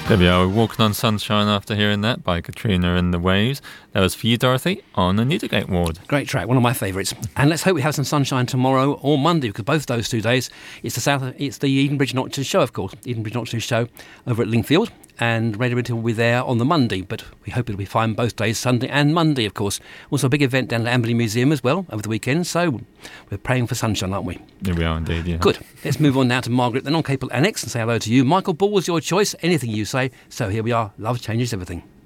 There we are, Walking on Sunshine after hearing that by Katrina and the Waves. That was for you, Dorothy, on the Newdigate Ward. Great track, one of my favourites. And let's hope we have some sunshine tomorrow or Monday, because both those 2 days, it's the Edenbridge Nocturne Show, of course. Edenbridge Nocturne Show over at Lingfield. And Radio Winter will be there on the Monday, but we hope it'll be fine both days, Sunday and Monday, of course. Also a big event down at Amberley Museum as well over the weekend, so we're praying for sunshine, aren't we? Here we are indeed, yeah. Good. Let's move on now to Margaret, then on Cable Annex, and say hello to you. Michael Ball was your choice, anything you say. So here we are, Love Changes Everything.